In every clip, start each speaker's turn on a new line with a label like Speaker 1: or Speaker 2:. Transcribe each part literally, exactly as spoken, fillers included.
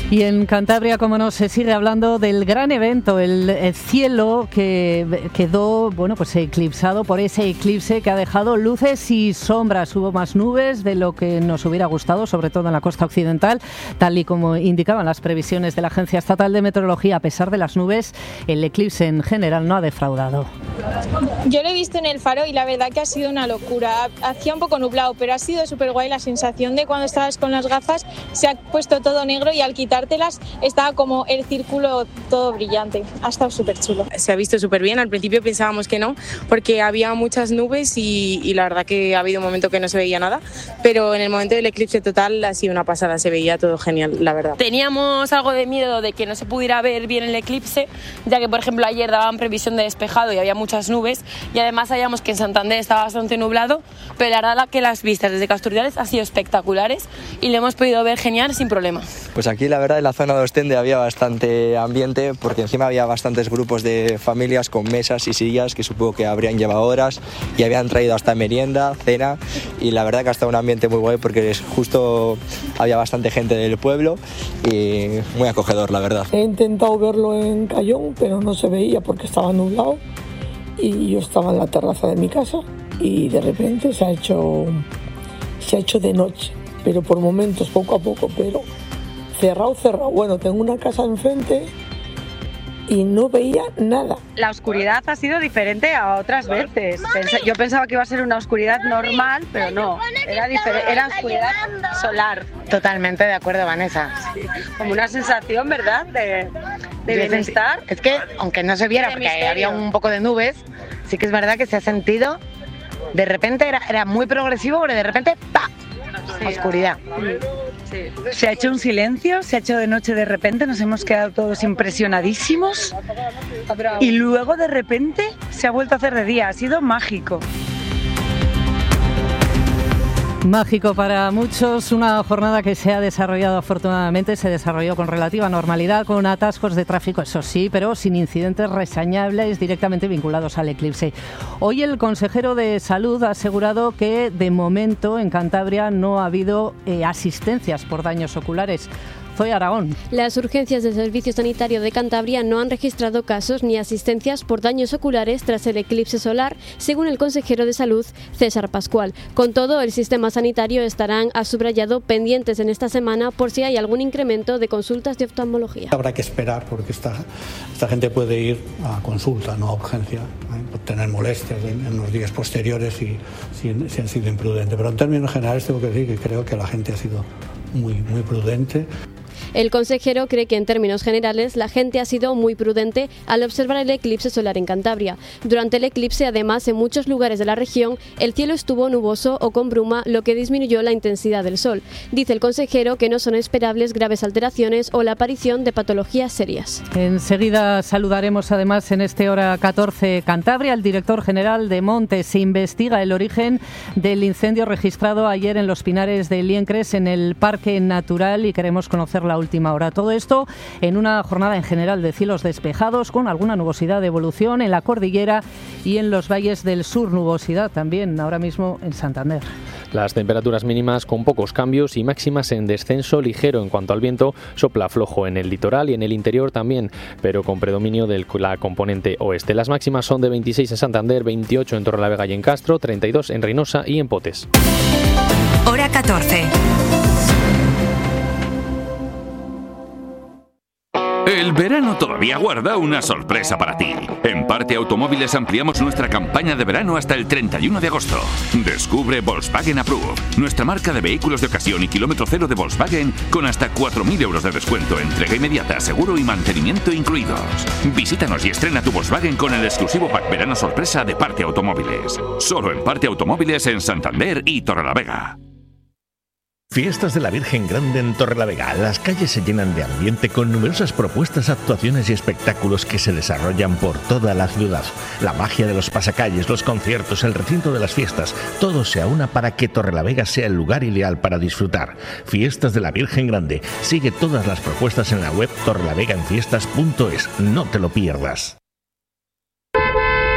Speaker 1: Y en Cantabria, como no, se sigue hablando del gran evento, el, el cielo que quedó, bueno, pues eclipsado por ese eclipse que ha dejado luces y sombras. Hubo más nubes de lo que nos hubiera gustado, sobre todo en la costa occidental, tal y como indicaban las previsiones de la Agencia Estatal de Meteorología. A pesar de las nubes, el eclipse en general no ha defraudado.
Speaker 2: Yo lo he visto en el faro y la verdad que ha sido una locura. Hacía un poco nublado, pero ha sido súper guay la sensación de cuando estabas con las gafas, se ha puesto todo negro y al quitar estaba como el círculo todo brillante. Ha estado súper chulo.
Speaker 3: Se ha visto súper bien. Al principio pensábamos que no, porque había muchas nubes y, y la verdad que ha habido un momento que no se veía nada, pero en el momento del eclipse total ha sido una pasada, se veía todo genial, la verdad.
Speaker 4: Teníamos algo de miedo de que no se pudiera ver bien el eclipse, ya que por ejemplo ayer daban previsión de despejado y había muchas nubes, y además sabíamos que en Santander estaba bastante nublado, pero la verdad que las vistas desde Casturiales han sido espectaculares y lo hemos podido ver genial sin problema.
Speaker 5: Pues aquí la verdad en la zona de Ostende había bastante ambiente, porque encima había bastantes grupos de familias con mesas y sillas que supongo que habrían llevado horas y habían traído hasta merienda, cena, y la verdad que ha estado un ambiente muy guay porque es justo había bastante gente del pueblo y muy acogedor, la verdad.
Speaker 6: He intentado verlo en Cayón, pero no se veía porque estaba nublado y yo estaba en la terraza de mi casa y de repente se ha hecho, se ha hecho de noche, pero por momentos, poco a poco, pero cerrado, cerrado. Bueno, tengo una casa enfrente y no veía nada.
Speaker 7: La oscuridad ha sido diferente a otras veces. Pensé, yo pensaba que iba a ser una oscuridad normal, pero no. Era, difer- era oscuridad solar.
Speaker 8: Totalmente de acuerdo, Vanessa.
Speaker 7: Sí, como una sensación, ¿verdad?, de, de bienestar.
Speaker 8: Es que, aunque no se viera, porque había un poco de nubes, sí que es verdad que se ha sentido, de repente era, era muy progresivo, pero de repente, ¡pa!, sí, oscuridad.
Speaker 7: Sí. Se ha hecho un silencio, se ha hecho de noche de repente, nos hemos quedado todos impresionadísimos y luego de repente se ha vuelto a hacer de día, ha sido mágico.
Speaker 1: Mágico para muchos, una jornada que se ha desarrollado afortunadamente, se desarrolló con relativa normalidad, con atascos de tráfico, eso sí, pero sin incidentes reseñables directamente vinculados al eclipse. Hoy el consejero de Salud ha asegurado que de momento en Cantabria no ha habido eh, asistencias por daños oculares. Zoe Aragón.
Speaker 9: Las urgencias del Servicio Sanitario de Cantabria no han registrado casos ni asistencias por daños oculares tras el eclipse solar, según el consejero de Salud, César Pascual. Con todo, el sistema sanitario estarán, ha subrayado, pendientes en esta semana por si hay algún incremento de consultas de oftalmología.
Speaker 10: Habrá que esperar porque esta, esta gente puede ir a consulta, no a urgencia, ¿eh? Por tener molestias en, en los días posteriores y si, si han sido imprudentes. Pero en términos generales tengo que decir que creo que la gente ha sido muy, muy prudente.
Speaker 9: El consejero cree que en términos generales la gente ha sido muy prudente al observar el eclipse solar en Cantabria. Durante el eclipse, además, en muchos lugares de la región el cielo estuvo nuboso o con bruma, lo que disminuyó la intensidad del sol. Dice el consejero que no son esperables graves alteraciones o la aparición de patologías serias.
Speaker 1: Enseguida saludaremos además en este Hora catorce Cantabria al director general de Montes. Se investiga el origen del incendio registrado ayer en los Pinares de Liencres, en el Parque Natural, y queremos conocer la última hora. Todo esto en una jornada en general de cielos despejados, con alguna nubosidad de evolución en la cordillera y en los valles del sur. Nubosidad también ahora mismo en Santander.
Speaker 11: Las temperaturas mínimas con pocos cambios y máximas en descenso ligero. En cuanto al viento, sopla flojo en el litoral y en el interior también, pero con predominio de la componente oeste. Las máximas son de veintiséis en Santander, veintiocho en Torrelavega y en Castro, treinta y dos en Reynosa y en Potes.
Speaker 12: Hora catorce.
Speaker 13: El verano todavía guarda una sorpresa para ti. En Parte Automóviles ampliamos nuestra campaña de verano hasta el treinta y uno de agosto. Descubre Volkswagen Approve, nuestra marca de vehículos de ocasión y kilómetro cero de Volkswagen con hasta cuatro mil euros de descuento, entrega inmediata, seguro y mantenimiento incluidos. Visítanos y estrena tu Volkswagen con el exclusivo pack verano sorpresa de Parte Automóviles. Solo en Parte Automóviles en Santander y Torrelavega.
Speaker 14: Fiestas de la Virgen Grande en Torrelavega. Las calles se llenan de ambiente con numerosas propuestas, actuaciones y espectáculos que se desarrollan por toda la ciudad. La magia de los pasacalles, los conciertos, el recinto de las fiestas, todo se aúna para que Torrelavega sea el lugar ideal para disfrutar. Fiestas de la Virgen Grande. Sigue todas las propuestas en la web torrelavegaenfiestas punto es. No te lo pierdas.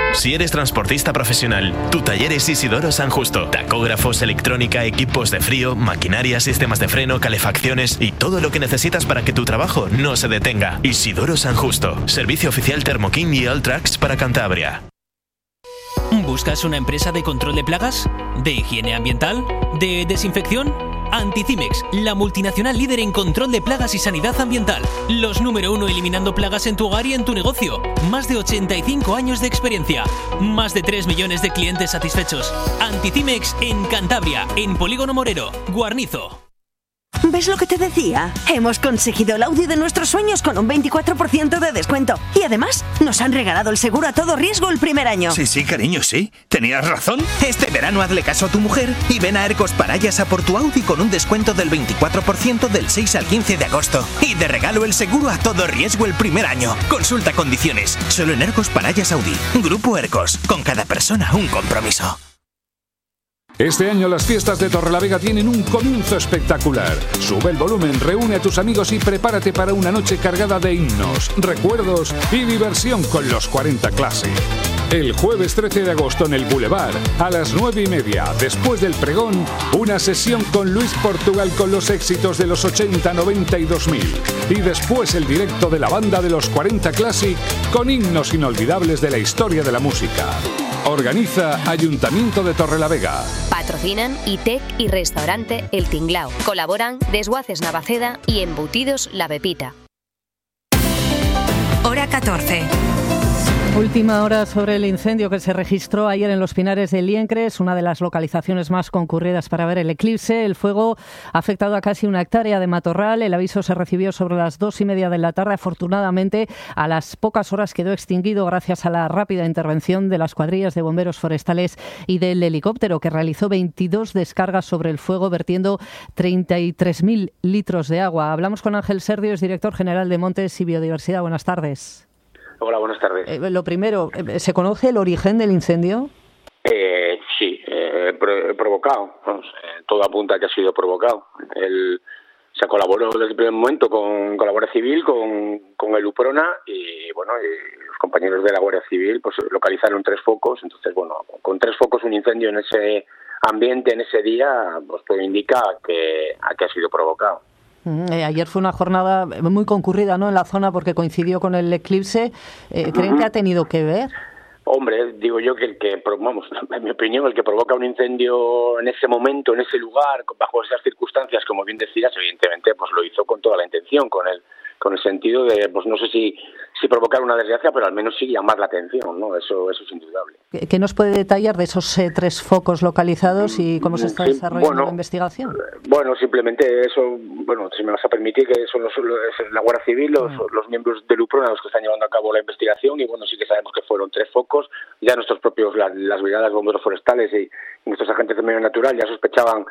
Speaker 15: Si eres transportista profesional, tu taller es Isidoro San Justo. Tacógrafos, electrónica, equipos de frío, maquinaria, sistemas de freno, calefacciones y todo lo que necesitas para que tu trabajo no se detenga. Isidoro San Justo. Servicio oficial Thermo King y Alltrax para Cantabria.
Speaker 16: ¿Buscas una empresa de control de plagas? ¿De higiene ambiental? ¿De desinfección? Anticimex, la multinacional líder en control de plagas y sanidad ambiental. Los número uno eliminando plagas en tu hogar y en tu negocio. Más de ochenta y cinco años de experiencia. Más de tres millones de clientes satisfechos. Anticimex en Cantabria, en Polígono Morero, Guarnizo.
Speaker 17: ¿Ves lo que te decía? Hemos conseguido el Audi de nuestros sueños con un veinticuatro por ciento de descuento. Y además, nos han regalado el seguro a todo riesgo el primer año.
Speaker 18: Sí, sí, cariño, sí. Tenías razón. Este verano hazle caso a tu mujer y ven a Ercos Parayas a por tu Audi con un descuento del veinticuatro por ciento del seis al quince de agosto. Y de regalo el seguro a todo riesgo el primer año. Consulta condiciones. Solo en Ercos Parayas Audi. Grupo Ercos. Con cada persona un compromiso.
Speaker 19: Este año las fiestas de Torrelavega tienen un comienzo espectacular. Sube el volumen, reúne a tus amigos y prepárate para una noche cargada de himnos, recuerdos y diversión con los cuarenta Classic. El jueves trece de agosto en el Boulevard, a las nueve y media, después del pregón, una sesión con Luis Portugal con los éxitos de los ochenta, noventa y dos mil. Y después el directo de la banda de los cuarenta Classic con himnos inolvidables de la historia de la música. Organiza Ayuntamiento de Torrelavega.
Speaker 20: Patrocinan ITEC y Restaurante El Tinglao. Colaboran Desguaces Navaceda y Embutidos La Pepita.
Speaker 12: Hora catorce.
Speaker 1: Última hora sobre el incendio que se registró ayer en los Pinares de Liencres, una de las localizaciones más concurridas para ver el eclipse. El fuego ha afectado a casi una hectárea de matorral. El aviso se recibió sobre las dos y media de la tarde. Afortunadamente, a las pocas horas quedó extinguido gracias a la rápida intervención de las cuadrillas de bomberos forestales y del helicóptero, que realizó veintidós descargas sobre el fuego, vertiendo treinta y tres mil litros de agua. Hablamos con Ángel Serdios, director general de Montes y Biodiversidad. Buenas tardes.
Speaker 21: Hola, buenas tardes.
Speaker 1: Eh, lo primero, ¿se conoce el origen del incendio?
Speaker 21: Eh, sí, eh, pro- provocado. Vamos, eh, todo apunta a que ha sido provocado. El, se colaboró desde el primer momento con, con la Guardia Civil, con, con el UPRONA y, bueno, y los compañeros de la Guardia Civil pues localizaron tres focos. Entonces, bueno, con tres focos un incendio en ese ambiente, en ese día, pues todo indica que, a que ha sido provocado.
Speaker 1: Eh, ayer fue una jornada muy concurrida, ¿no?, en la zona porque coincidió con el eclipse. Eh, ¿Creen uh-huh. que ha tenido que ver?
Speaker 21: Hombre, digo yo que el que, vamos, en mi opinión, el que provoca un incendio en ese momento, en ese lugar, bajo esas circunstancias, como bien decías, evidentemente, pues lo hizo con toda la intención, con el con el sentido de, pues no sé si si provocar una desgracia, pero al menos sí llamar la atención, ¿no? Eso eso es indudable.
Speaker 1: ¿Qué, qué nos puede detallar de esos eh, tres focos localizados y cómo se está sí, desarrollando
Speaker 21: bueno,
Speaker 1: la investigación?
Speaker 21: Bueno, simplemente eso, bueno, si me vas a permitir, que son los, los, la Guardia Civil, los, mm. los miembros del UPRONA los que están llevando a cabo la investigación, y bueno, sí que sabemos que fueron tres focos. Ya nuestros propios, las, las brigadas bomberos forestales y, y nuestros agentes de medio natural ya sospechaban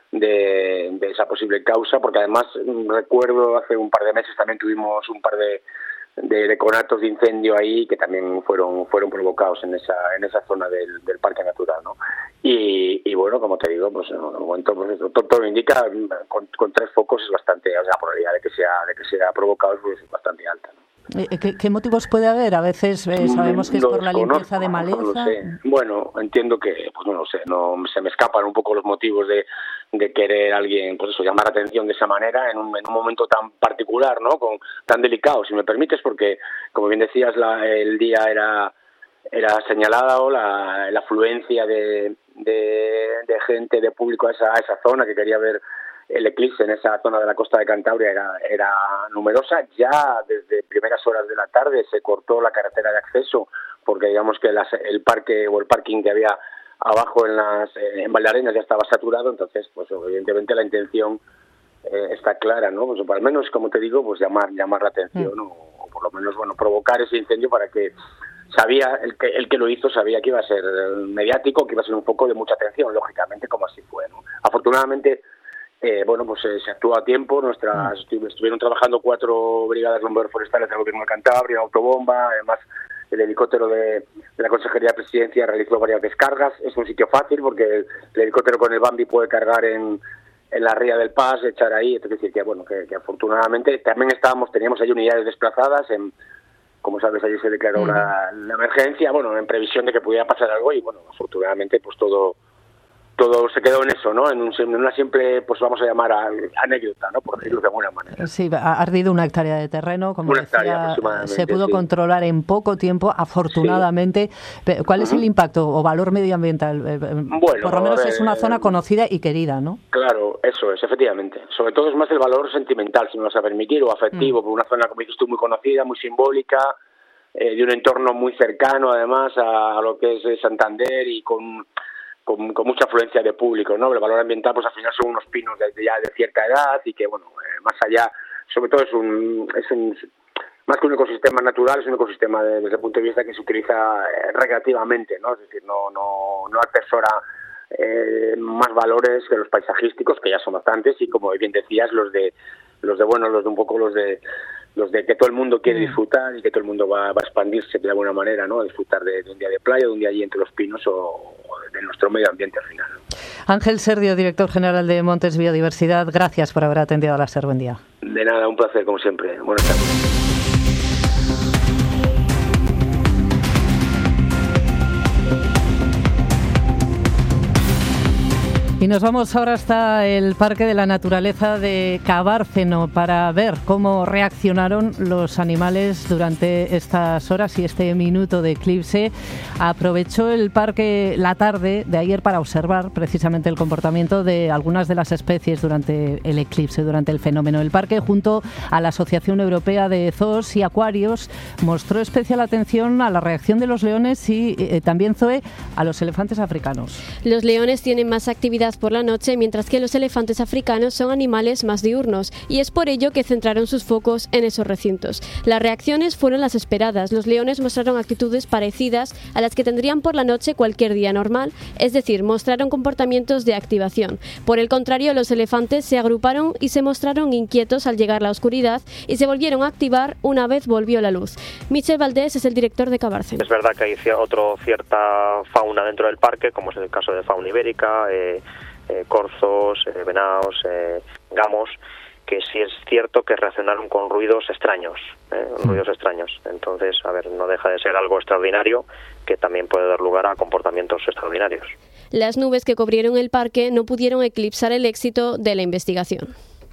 Speaker 21: De, de esa posible causa, porque además recuerdo hace un par de meses también tuvimos un par de, de, de conatos de incendio ahí que también fueron fueron provocados en esa en esa zona del, del parque natural, ¿no? Y, y bueno, como te digo, pues en un momento pues eso, todo, todo indica con, con tres focos es bastante, o sea, la probabilidad de que sea de que sea provocado pues, es bastante alta, ¿no?
Speaker 1: ¿Qué, ¿Qué motivos puede haber? A veces eh, sabemos que es por la limpieza de maleza.
Speaker 21: No lo sé. Bueno, entiendo que, pues no lo sé, no se me escapan un poco los motivos de, de querer alguien, pues eso, llamar la atención de esa manera en un, en un momento tan particular, ¿no? Con, tan delicado, si me permites, porque, como bien decías, la, el día era era señalado la, la afluencia de, de, de gente, de público a esa, a esa zona que quería ver el eclipse en esa zona de la costa de Cantabria era, era numerosa. Ya desde primeras horas de la tarde se cortó la carretera de acceso porque digamos que las, el parque o el parking que había abajo en las en Valdearenas ya estaba saturado. Entonces, pues evidentemente la intención eh, está clara, ¿no? Pues al menos, como te digo, pues llamar llamar la atención mm. o, o por lo menos bueno provocar ese incendio para que sabía el que el que lo hizo sabía que iba a ser mediático, que iba a ser un foco de mucha atención, lógicamente, como así fue, ¿no? Afortunadamente, Eh, bueno, pues eh, se actuó a tiempo. Nuestras estu- estuvieron trabajando cuatro brigadas de bomberos forestales del Gobierno de Cantabria, autobomba, además el helicóptero de, de la Consejería de Presidencia realizó varias descargas. Es un sitio fácil porque el, el helicóptero con el Bambi puede cargar en, en la ría del Pas, echar ahí. Es decir, que bueno, que, que afortunadamente también estábamos, teníamos ahí unidades desplazadas en, como sabes, ayer se declaró uh-huh. la, la emergencia, bueno, en previsión de que pudiera pasar algo y, bueno, afortunadamente, pues todo todo se quedó en eso, ¿no? En, un, en una simple, pues vamos a llamar a, anécdota, ¿no? Por decirlo de alguna manera.
Speaker 1: Sí, ha ardido una hectárea de terreno, como
Speaker 21: una
Speaker 1: decía, se pudo sí. controlar en poco tiempo, afortunadamente. Sí. ¿Cuál es uh-huh. el impacto o valor medioambiental?
Speaker 21: Bueno,
Speaker 1: por lo menos
Speaker 21: eh,
Speaker 1: es una zona conocida y querida, ¿no?
Speaker 21: Claro, eso es, efectivamente. Sobre todo es más el valor sentimental, si me vas a permitir, o afectivo, uh-huh. por una zona, como dices tú, muy conocida, muy simbólica, eh, de un entorno muy cercano, además, a, a lo que es Santander y con... Con, con mucha afluencia de público, ¿no? El valor ambiental, pues al final son unos pinos de, de ya de cierta edad y que, bueno, eh, más allá, sobre todo es un, es un, más que un ecosistema natural, es un ecosistema de, desde el punto de vista que se utiliza eh, recreativamente, ¿no? Es decir, no, no, no atesora eh, más valores que los paisajísticos, que ya son bastantes, y como bien decías, los de, los de, bueno, los de un poco los de, los de que todo el mundo quiere disfrutar y que todo el mundo va, va a expandirse de alguna manera, ¿no? A disfrutar de, de un día de playa, de un día allí entre los pinos o de nuestro medio ambiente al final.
Speaker 1: Ángel Serdio, director general de Montes Biodiversidad, gracias por haber atendido a la SER. Buen día.
Speaker 21: De nada, un placer como siempre. Buenas tardes.
Speaker 1: Y nos vamos ahora hasta el Parque de la Naturaleza de Cabárceno para ver cómo reaccionaron los animales durante estas horas y este minuto de eclipse. Aprovechó el parque la tarde de ayer para observar precisamente el comportamiento de algunas de las especies durante el eclipse, durante el fenómeno. El parque, junto a la Asociación Europea de Zoos y Acuarios, mostró especial atención a la reacción de los leones y eh, también, Zoe, a los elefantes africanos.
Speaker 9: Los leones tienen más actividad por la noche, mientras que los elefantes africanos son animales más diurnos, y es por ello que centraron sus focos en esos recintos. Las reacciones fueron las esperadas. Los leones mostraron actitudes parecidas a las que tendrían por la noche cualquier día normal, es decir, mostraron comportamientos de activación. Por el contrario, los elefantes se agruparon y se mostraron inquietos al llegar la oscuridad y se volvieron a activar una vez volvió la luz. Michel Valdés es el director de Cabárceno.
Speaker 2: Es verdad que hay otro, cierta fauna dentro del parque, como es el caso de fauna ibérica, eh, Eh, corzos, eh, venados, eh, gamos, que sí es cierto que reaccionaron con ruidos extraños, eh, ruidos extraños. Entonces, a ver, no deja de ser algo extraordinario que también puede dar lugar a comportamientos extraordinarios.
Speaker 9: Las nubes que cubrieron el parque no pudieron eclipsar el éxito de la investigación.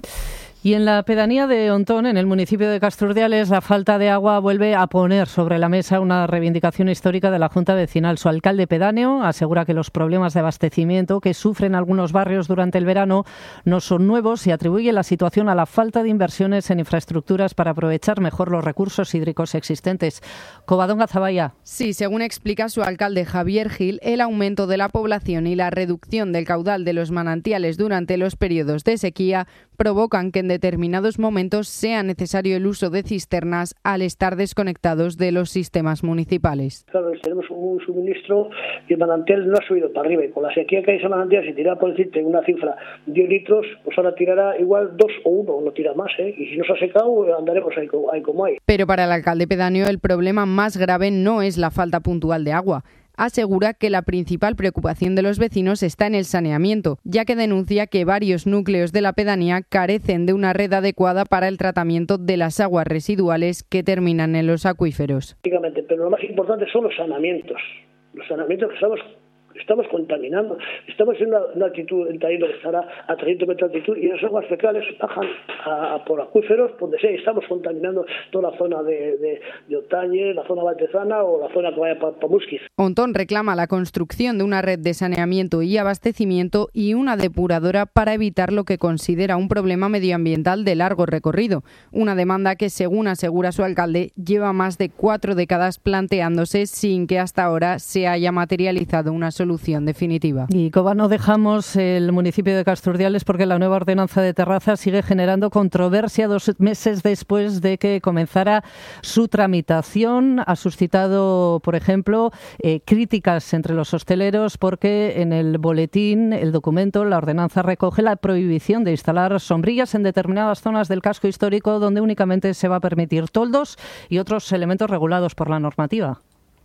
Speaker 1: Y en la pedanía de Ontón, en el municipio de Castrurdiales, la falta de agua vuelve a poner sobre la mesa una reivindicación histórica de la Junta Vecinal. Su alcalde pedáneo asegura que los problemas de abastecimiento que sufren algunos barrios durante el verano no son nuevos y atribuye la situación a la falta de inversiones en infraestructuras para aprovechar mejor los recursos hídricos existentes. Covadonga Zaballa.
Speaker 22: Sí, según explica su alcalde Javier Gil, el aumento de la población y la reducción del caudal de los manantiales durante los periodos de sequía provocan que en determinados momentos sea necesario el uso de cisternas al estar desconectados de los sistemas municipales.
Speaker 23: Claro, tenemos un suministro y el manantial no ha subido para arriba. Y con la sequía que hay ese manantial, si tira por decirte una cifra diez litros, pues ahora tirará igual dos o uno, no tira más, ¿eh? Y si no se ha secado, andaremos ahí, ahí como hay.
Speaker 22: Pero para el alcalde pedáneo el problema más grave no es la falta puntual de agua. Asegura que la principal preocupación de los vecinos está en el saneamiento, ya que denuncia que varios núcleos de la pedanía carecen de una red adecuada para el tratamiento de las aguas residuales que terminan en los acuíferos.
Speaker 23: Pero lo más importante son los saneamientos, los saneamientos que estamos estamos contaminando, estamos en una, una altitud, el talento que estará a trescientos metros de altitud y esas aguas fecales bajan a, a por acuíferos donde sea, estamos contaminando toda la zona de, de, de Otañe, la zona valtezana o la zona que vaya para pa Musquiz.
Speaker 22: Ontón reclama la construcción de una red de saneamiento y abastecimiento y una depuradora para evitar lo que considera un problema medioambiental de largo recorrido, una demanda que, según asegura su alcalde, lleva más de cuatro décadas planteándose sin que hasta ahora se haya materializado una solución solución definitiva.
Speaker 1: Y Cova, no dejamos el municipio de Castrurdiales porque la nueva ordenanza de terrazas sigue generando controversia dos meses después de que comenzara su tramitación. Ha suscitado, por ejemplo, eh, críticas entre los hosteleros porque en el boletín, el documento, la ordenanza recoge la prohibición de instalar sombrillas en determinadas zonas del casco histórico donde únicamente se va a permitir toldos y otros elementos regulados por la normativa.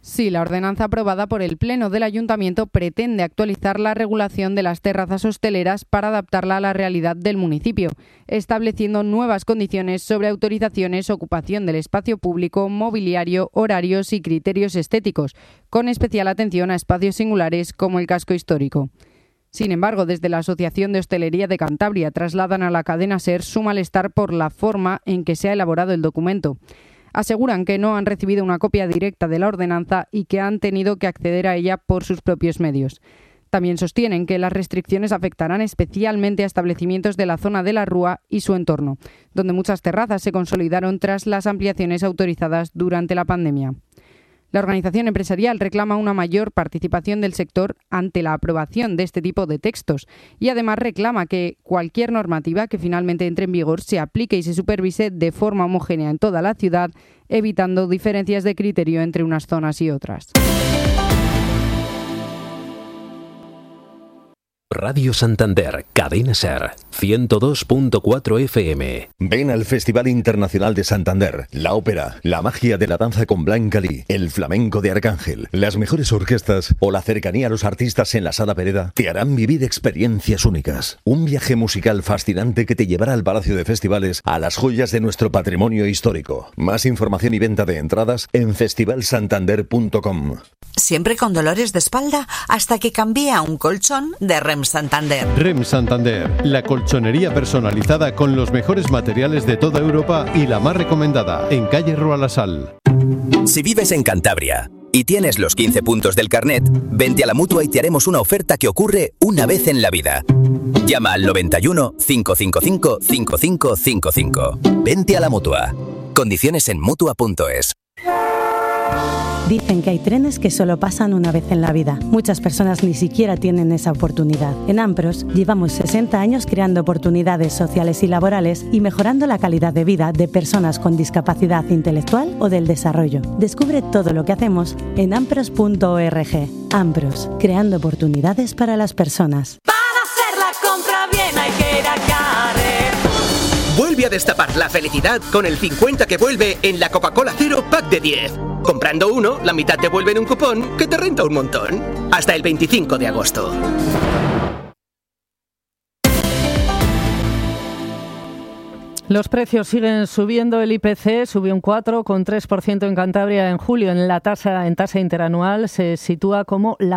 Speaker 22: Sí, la ordenanza aprobada por el Pleno del Ayuntamiento pretende actualizar la regulación de las terrazas hosteleras para adaptarla a la realidad del municipio, estableciendo nuevas condiciones sobre autorizaciones, ocupación del espacio público, mobiliario, horarios y criterios estéticos, con especial atención a espacios singulares como el casco histórico. Sin embargo, desde la Asociación de Hostelería de Cantabria trasladan a la cadena SER su malestar por la forma en que se ha elaborado el documento. Aseguran que no han recibido una copia directa de la ordenanza y que han tenido que acceder a ella por sus propios medios. También sostienen que las restricciones afectarán especialmente a establecimientos de la zona de la Rúa y su entorno, donde muchas terrazas se consolidaron tras las ampliaciones autorizadas durante la pandemia. La organización empresarial reclama una mayor participación del sector ante la aprobación de este tipo de textos y además reclama que cualquier normativa que finalmente entre en vigor se aplique y se supervise de forma homogénea en toda la ciudad, evitando diferencias de criterio entre unas zonas y otras.
Speaker 3: Radio Santander, Cadena SER, ciento dos punto cuatro F M.
Speaker 4: Ven al Festival Internacional de Santander, la ópera, la magia de la danza con Blanca Lee, el flamenco de Arcángel, las mejores orquestas o la cercanía a los artistas en la Sala Pereda te harán vivir experiencias únicas. Un viaje musical fascinante que te llevará al Palacio de Festivales, a las joyas de nuestro patrimonio histórico. Más información y venta de entradas en festival santander punto com.
Speaker 5: Siempre con dolores de espalda hasta que cambié a un colchón de REM Santander.
Speaker 24: REM Santander, la colchonería personalizada con los mejores materiales de toda Europa y la más recomendada, en calle Rua La Sal.
Speaker 25: Si vives en Cantabria y tienes los quince puntos del carnet, vente a la Mutua y te haremos una oferta que ocurre una vez en la vida. Llama al noventa y uno, cinco cinco cinco, cinco cinco cinco cinco. Vente a la Mutua. Condiciones en mutua punto es.
Speaker 26: Dicen que hay trenes que solo pasan una vez en la vida. Muchas personas ni siquiera tienen esa oportunidad. En Ampros llevamos sesenta años creando oportunidades sociales y laborales y mejorando la calidad de vida de personas con discapacidad intelectual o del desarrollo. Descubre todo lo que hacemos en ampros punto org. Ampros, creando oportunidades para las personas.
Speaker 27: Para hacer la compra bien hay que ir a Carrefour.
Speaker 28: Vuelve a destapar la felicidad con el cincuenta que vuelve en la Coca-Cola Cero Pack de diez. Comprando uno, la mitad te vuelve en un cupón que te renta un montón. Hasta el veinticinco de agosto.
Speaker 1: Los precios siguen subiendo. El I P C subió un cuatro coma tres por ciento en Cantabria en julio. En la tasa en tasa interanual se sitúa como la